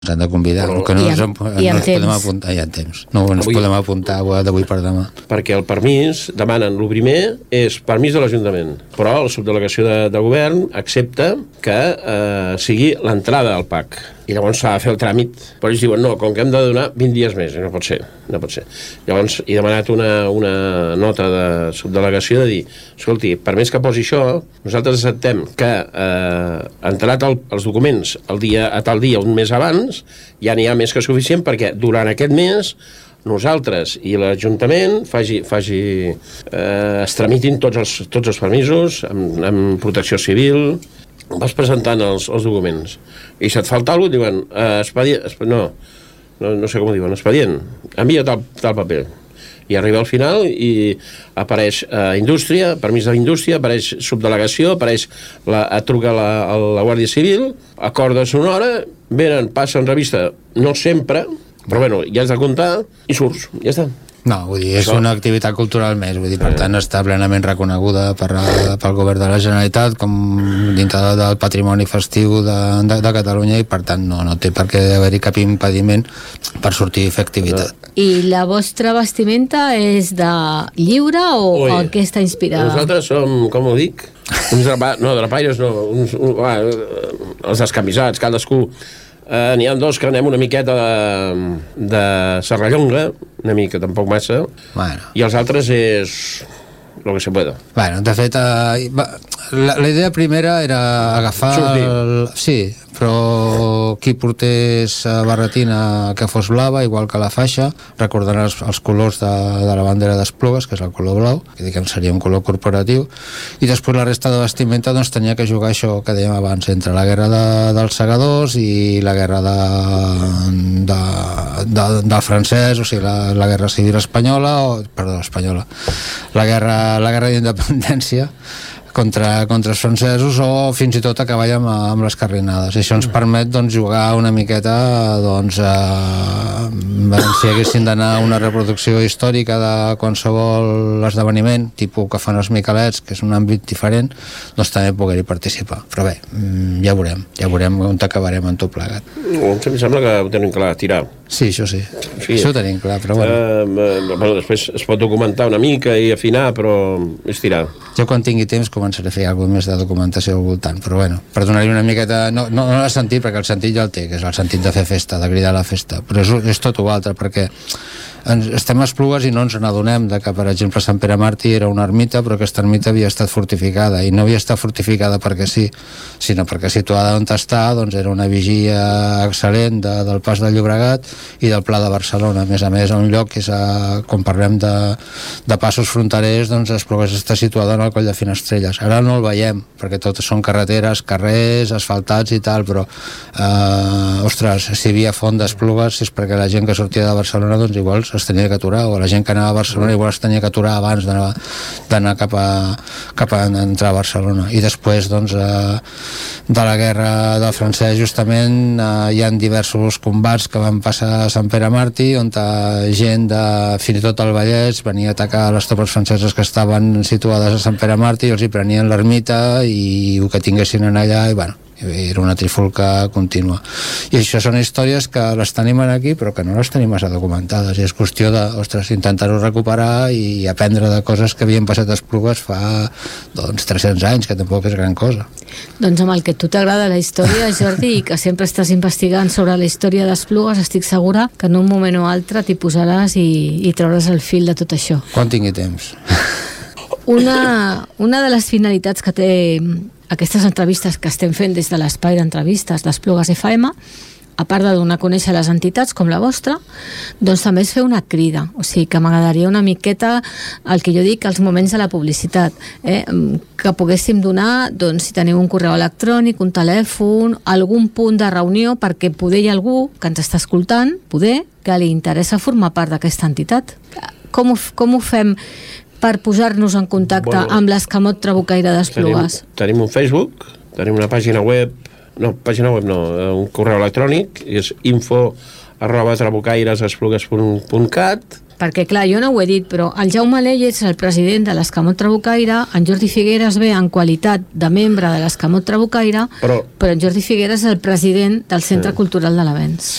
Ens han de convidar, que no ens podem apuntar ja en temps. No ens podem apuntar d'avui per demà. Perquè el permís, demanen, el primer és permís de l'Ajuntament, però la subdelegació de govern accepta que sigui l'entrada al PAC. I llavors s'ha de fer el tràmit, però ells diuen no, com que hem de donar 20 dies més, no pot ser. Llavors he demanat una nota de subdelegació de dir, escolti, per més que posi això, nosaltres acceptem que entrat els documents a tal dia, un mes abans, ja n'hi ha més que suficient perquè durant aquest mes nosaltres i l'Ajuntament es tramitin tots els permisos amb protecció civil. Vas presentant els documents i se't falta alguna cosa, diuen no sé com ho diuen, expedient, envia tal paper, i arriba al final i apareix indústria, permís de indústria, apareix subdelegació, truca la Guàrdia Civil, acordes una hora, venen, passen revista, no sempre, però bueno, ja has de comptar i surts, ja està. No, vull dir, és una activitat cultural més, vull dir, per tant està plenament reconeguda pel govern de la Generalitat com dintre del patrimoni festiu de Catalunya i per tant no té per què haver-hi cap impediment per sortir i fer activitat. I la vostra vestimenta és de lliure o en què està inspirada? Nosaltres som, com ho dic, drapaires no, els descamisats, cadascú. N'hi ha dos que anem una miqueta de serrallonga, una mica, tampoc massa, i els altres és lo que se pueda. Bueno, de fet, la idea primera era agafar... Sí, però qui portés barretina que fos blava, igual que la faixa, recordant els colors de la bandera d'Esplugues, que és el color blau, que diguem seria un color corporatiu, i després la resta de vestimenta doncs tenia que jugar això que dèiem abans, entre la guerra dels segadors i la guerra del francès, o sigui, la guerra civil espanyola, la guerra d'independència contra els francesos, o fins i tot acabar amb les carrinades. I això ens permet doncs, jugar una miqueta si haguessin d'anar a una reproducció històrica de qualsevol esdeveniment, tipus que fan els Miquelets, que és un àmbit diferent, doncs també poder-hi participar. Però bé, ja veurem on acabarem en tot plegat. Em sembla que ho tenim clar, tirar. Sí, això sí. Això ho tenim clar, però bueno. Després es pot documentar una mica i afinar, però és tirar. Jo quan tingui temps començaré a fer alguna més de documentació al voltant, però bueno, per donar-hi una miqueta, no l'ha sentit, perquè el sentit ja el té, que és el sentit de fer festa, de cridar a la festa, però és tot o altre, perquè estem a Esplugues i no ens n'adonem de que, per exemple, Sant Pere Màrtir era una ermita, però aquesta ermita havia estat fortificada, i no havia estat fortificada perquè sí, sinó perquè situada on està, doncs era una vigia excel·lent del Pas del Llobregat i del Pla de Barcelona. A més, un lloc que és, quan parlem de passos fronterers, doncs Esplugues està situada en el Coll de Finestrelles. Ara no el veiem, perquè totes són carreteres, carrers, asfaltats i tal, però ostres, si hi havia font d'Esplugues és perquè la gent que sortia de Barcelona doncs igual es tenia que aturar, o la gent que anava a Barcelona igual es tenia que aturar abans d'anar cap a entrar a Barcelona. I després doncs de la guerra del francès justament hi ha diversos combats que van passar a Sant Pere Màrtir, on gent fins i tot el Vallès venia a atacar les tropes franceses que estaven situades a Sant Pere Màrtir, els hi prenien l'ermita i el que tinguessin en allà, i bueno, era una trifulca contínua. I això són històries que les tenim aquí però que no les tenim massa documentades, i és qüestió intentar-ho recuperar i aprendre de coses que havien passat a Esplugues fa 300 anys, que tampoc és gran cosa. Doncs amb el que a tu t'agrada la història, Jordi, i que sempre estàs investigant sobre la història d'Esplugues, estic segura que en un moment o altre t'hi posaràs i trauràs el fil de tot això. Quan tingui temps. Una de les finalitats que té aquestes entrevistes que estem fent des de l'espai d'entrevistes d'Esplugues FM, a part de donar a conèixer les entitats com la vostra, doncs també és fer una crida. O sigui, que m'agradaria una miqueta el que jo dic, els moments de la publicitat, que poguéssim donar, doncs, si teniu un correu electrònic, un telèfon, algun punt de reunió, perquè poder hi ha algú que ens està escoltant, que li interessa formar part d'aquesta entitat. Com ho fem per posar-nos en contacte amb l'Escamot Trabucaire d'Esplugues? Tenim un Facebook, tenim una pàgina web, un correu electrònic, és @trabucaires@esplugues.cat. Perquè, clar, jo no ho he dit, però el Jaume Ley és el president de l'Escamot Trabucaire, en Jordi Figueres ve en qualitat de membre de l'Escamot Trabucaire, però en Jordi Figueres és el president del Centre Cultural de l'Avenç.